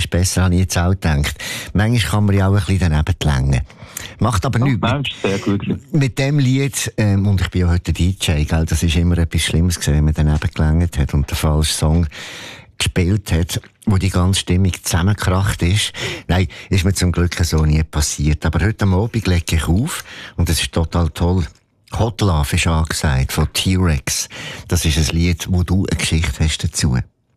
ist besser, habe ich jetzt auch gedacht. Manchmal kann man ja auch ein bisschen daneben längen. Macht aber nichts. Nein, ist sehr gut. Mit dem Lied, und ich bin ja heute DJ, gell, das ist immer etwas Schlimmes gewesen, wenn man daneben gelangt hat und den falschen Song gespielt hat, wo die ganze Stimmung zusammengekracht ist. Nein, ist mir zum Glück so nie passiert. Aber heute am Abend lege ich auf und es ist total toll. Hot Love ist angesagt von T-Rex. Das ist ein Lied, wo du eine Geschichte hast dazu.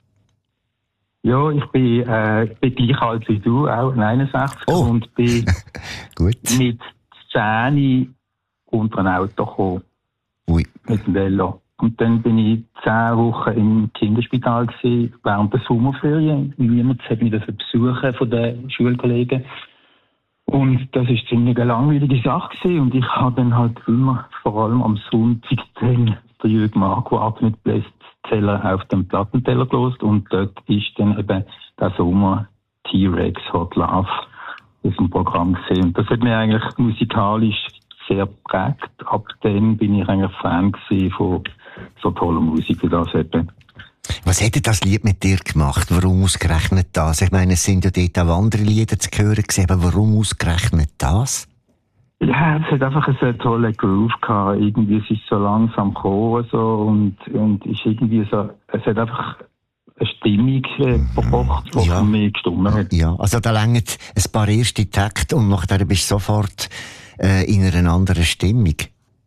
Ja, ich bin gleich alt wie du, auch 69 und bin Gut. mit 10 unter ein Auto gekommen. Ui. Mit dem Velo. Und dann bin ich 10 Wochen im Kinderspital gewesen, während der Sommerferien. Niemand hat mich besuchen von den Schulkollegen. Und das war ziemlich eine langweilige Sache gewesen. Und ich habe dann halt immer, vor allem am Sonntag, den Jürgen Marco Abend Bestseller auf dem Plattenteller gelost. Und dort ist dann eben der Sommer T-Rex Hot Love aus dem Programm gesehen. Und das hat mich eigentlich musikalisch sehr geprägt. Ab dann bin ich eigentlich Fan gewesen von so toller Musik wie das eben. Was hätte das Lied mit dir gemacht? Warum ausgerechnet das? Ich meine, es sind ja dort auch andere Lieder zu hören gewesen, aber warum ausgerechnet das? Ja, es hat einfach einen tollen Groove gehabt. Irgendwie, es ist so langsam gekommen, so, und ist irgendwie so, es hat einfach eine Stimmung gebracht, die für mich gestimmt hat. Ja, also da längern ein paar erste Takte und nachher bist du sofort in einer anderen Stimmung.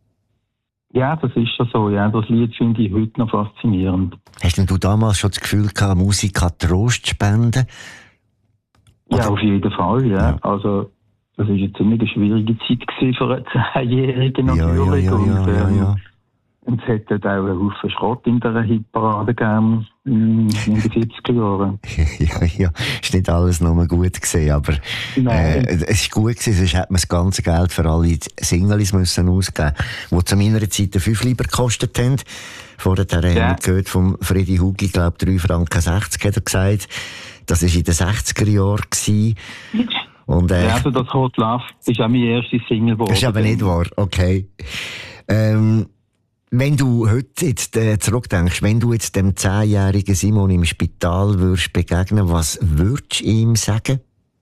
Ja, das ist schon so. Ja, das Lied finde ich heute noch faszinierend. Hast denn du damals schon das Gefühl gehabt, Musik kann Trost spenden? Oder? Ja, auf jeden Fall, ja. Also, das war eine ziemlich schwierige Zeit für einen 10-Jährigen natürlich. Ja. Und es hat dort auch einen Haufen Schrott in der Hitparade gegeben in den 70er Jahren. Ja. Ist nicht alles nur gut gewesen, aber es war gut gewesen, sonst hätte man das ganze Geld für alle Singles müssen ausgeben, die zu meiner Zeit 5 Lieber gekostet haben. Vorher haben wir gehört von Freddy Hugi, ich glaube 3,60 Franken hat er gesagt. Das war in den 60er Jahren. Und, also das Hot Love ist auch meine erste Single geworden. Das ist aber nicht wahr, okay. Wenn du heute jetzt zurückdenkst, wenn du jetzt dem 10-jährigen Simon im Spital würdest begegnen, was würdest du ihm sagen?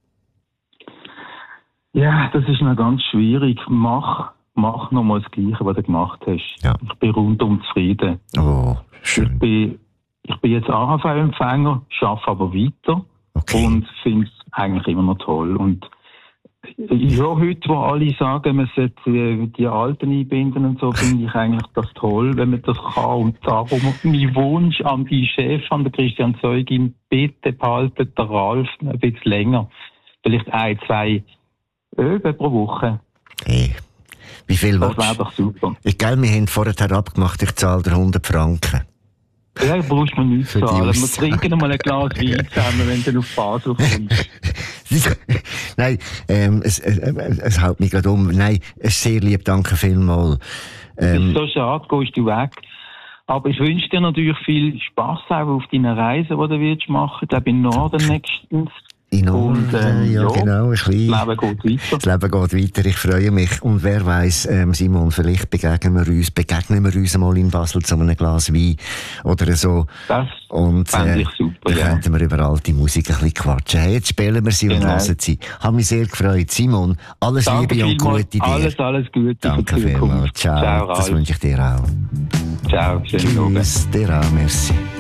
Ja, das ist noch ganz schwierig. Mach nochmal das Gleiche, was du gemacht hast. Ja. Ich bin rundum zufrieden. Oh, schön. Ich bin jetzt AHV-Empfänger, arbeite aber weiter und finde es eigentlich immer noch toll. Und ja, heute, wo alle sagen, man sollte die Alten einbinden und so, finde ich eigentlich das toll, wenn man das kann. Und darum mein Wunsch an die Chef, an den Christian Zeugin, bitte behaltet den Ralf ein bisschen länger. Vielleicht 1-2 Öben pro Woche. Hey, wie viel das wäre doch super. Wir haben vorher abgemacht, ich zahle dir 100 Franken. Ja, brauchst mir nichts zahlen. Wir trinken noch mal ein Glas Wein zusammen, wenn du auf Basel kommst. Nein, es haut mich gerade um. Nein, es ist sehr lieb, danke vielmals. Es ist so schade, gehst du weg. Aber ich wünsche dir natürlich viel Spass auch auf deinen Reisen, die du willst machen. Ich glaube, in Norden nächstens. In Norden, ja, genau. Das Leben geht weiter. Das Leben geht weiter, ich freue mich. Und wer weiss, Simon, vielleicht begegnen wir uns mal in Basel zu einem Glas Wein oder so. Das fände ich super, dann könnten wir über alte Musik ein bisschen quatschen. Hey, jetzt spielen wir sie und hören sie. Habe mich sehr gefreut. Simon, alles Liebe und Gute dir. Alles Gute. Danke vielmals. Ciao. Das wünsche ich dir auch. Ciao, schönen Abend. Tschüss, dir auch, merci.